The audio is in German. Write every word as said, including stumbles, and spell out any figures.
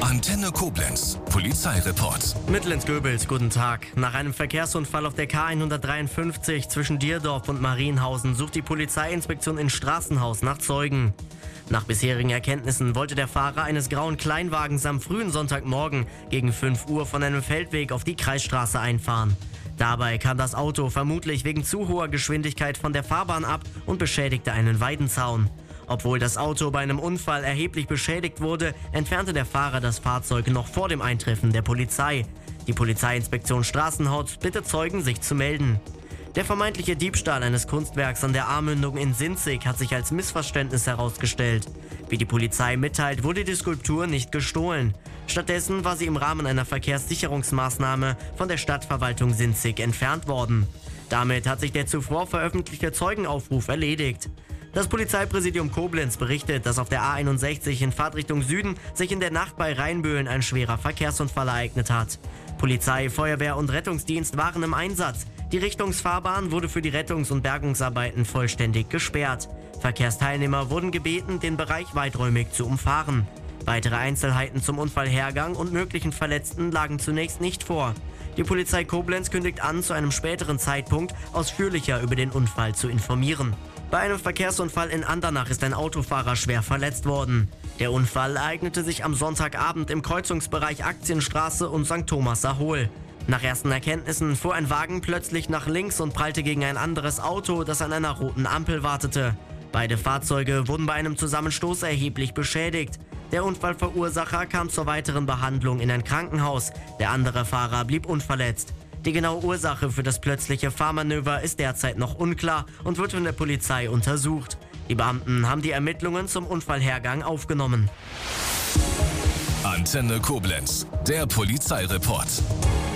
Antenne Koblenz, Polizeireport. Mittel ins Göbels, guten Tag. Nach einem Verkehrsunfall auf der K hundertdreiundfünfzig zwischen Dierdorf und Marienhausen sucht die Polizeiinspektion in Straßenhaus nach Zeugen. Nach bisherigen Erkenntnissen wollte der Fahrer eines grauen Kleinwagens am frühen Sonntagmorgen gegen fünf Uhr von einem Feldweg auf die Kreisstraße einfahren. Dabei kam das Auto vermutlich wegen zu hoher Geschwindigkeit von der Fahrbahn ab und beschädigte einen Weidenzaun. Obwohl das Auto bei einem Unfall erheblich beschädigt wurde, entfernte der Fahrer das Fahrzeug noch vor dem Eintreffen der Polizei. Die Polizeiinspektion Straßenhaus bittet Zeugen, sich zu melden. Der vermeintliche Diebstahl eines Kunstwerks an der A-Mündung in Sinzig hat sich als Missverständnis herausgestellt. Wie die Polizei mitteilt, wurde die Skulptur nicht gestohlen. Stattdessen war sie im Rahmen einer Verkehrssicherungsmaßnahme von der Stadtverwaltung Sinzig entfernt worden. Damit hat sich der zuvor veröffentlichte Zeugenaufruf erledigt. Das Polizeipräsidium Koblenz berichtet, dass auf der A einundsechzig in Fahrtrichtung Süden sich in der Nacht bei Rheinböhlen ein schwerer Verkehrsunfall ereignet hat. Polizei, Feuerwehr und Rettungsdienst waren im Einsatz. Die Richtungsfahrbahn wurde für die Rettungs- und Bergungsarbeiten vollständig gesperrt. Verkehrsteilnehmer wurden gebeten, den Bereich weiträumig zu umfahren. Weitere Einzelheiten zum Unfallhergang und möglichen Verletzten lagen zunächst nicht vor. Die Polizei Koblenz kündigt an, zu einem späteren Zeitpunkt ausführlicher über den Unfall zu informieren. Bei einem Verkehrsunfall in Andernach ist ein Autofahrer schwer verletzt worden. Der Unfall ereignete sich am Sonntagabend im Kreuzungsbereich Aktienstraße und Sankt Thomaser Hohl. Nach ersten Erkenntnissen fuhr ein Wagen plötzlich nach links und prallte gegen ein anderes Auto, das an einer roten Ampel wartete. Beide Fahrzeuge wurden bei einem Zusammenstoß erheblich beschädigt. Der Unfallverursacher kam zur weiteren Behandlung in ein Krankenhaus. Der andere Fahrer blieb unverletzt. Die genaue Ursache für das plötzliche Fahrmanöver ist derzeit noch unklar und wird von der Polizei untersucht. Die Beamten haben die Ermittlungen zum Unfallhergang aufgenommen. Antenne Koblenz, der Polizeireport.